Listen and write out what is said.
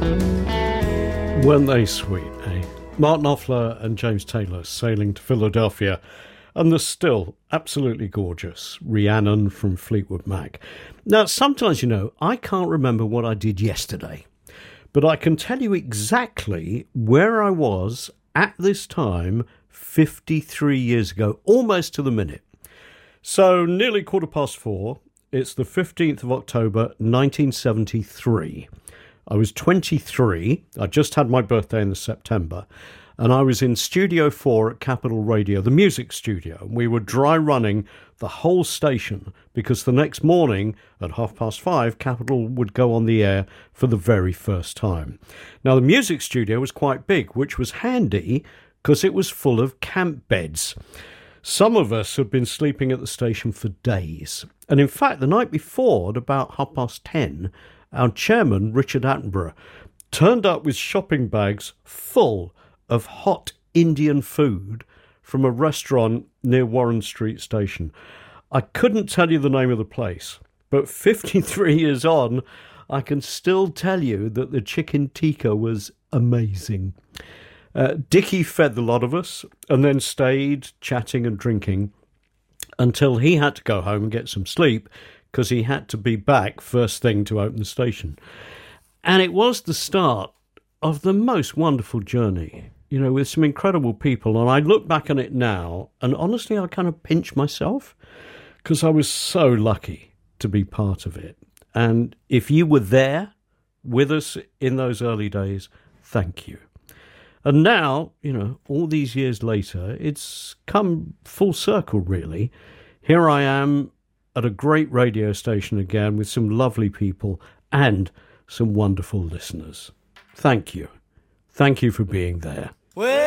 Weren't they sweet, eh? Martin Knopfler and James Taylor sailing to Philadelphia, and the still absolutely gorgeous Rhiannon from Fleetwood Mac. Now, sometimes, I can't remember what I did yesterday, but I can tell you exactly where I was at this time 53 years ago, almost to the minute. So, nearly 4:15, it's the 15th of October, 1973. I was 23. I just had my birthday in September. And I was in Studio 4 at Capital Radio, the music studio. We were dry running the whole station because the next morning at 5:30, Capital would go on the air for the very first time. Now, the music studio was quite big, which was handy because it was full of camp beds. Some of us had been sleeping at the station for days. And in fact, the night before, at about 10:30, our chairman, Richard Attenborough, turned up with shopping bags full of hot Indian food from a restaurant near Warren Street Station. I couldn't tell you the name of the place, but 53 years on, I can still tell you that the chicken tikka was amazing. Dickie fed the lot of us and then stayed chatting and drinking until he had to go home and get some sleep because he had to be back first thing to open the station. And it was the start of the most wonderful journey, with some incredible people. And I look back on it now, and honestly, I kind of pinch myself because I was so lucky to be part of it. And if you were there with us in those early days, thank you. And now, all these years later, it's come full circle, really. Here I am at a great radio station again with some lovely people and some wonderful listeners. Thank you. Thank you for being there.